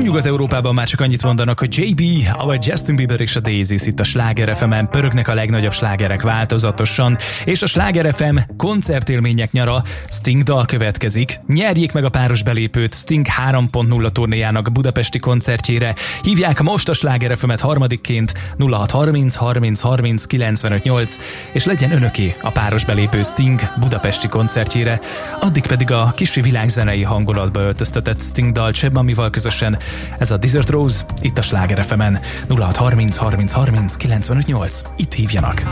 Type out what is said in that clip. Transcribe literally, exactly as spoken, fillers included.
Nyugat-Európában már csak annyit mondanak, hogy jé bé, avagy Justin Bieber és a Daisies itt a Sláger ef emen pörögnek a legnagyobb slágerek változatosan, és a Sláger ef em koncertélmények nyara Sting dal következik. Nyerjék meg a páros belépőt Sting három pont nulla turnéjának budapesti koncertjére. Hívják most a Sláger ef emet harmadikként nulla hat harminc harminc harminc kilencvenöt nyolc, és legyen önöké a páros belépő Sting budapesti koncertjére. Addig pedig a kicsi világzenei hangulatba öltöztetett Sting dal Cseb Mamival közösen. Ez a Desert Rose, itt a Sláger ef emen nulla hat harminc harminc harminc kilencvenöt nyolc. Itt hívjanak!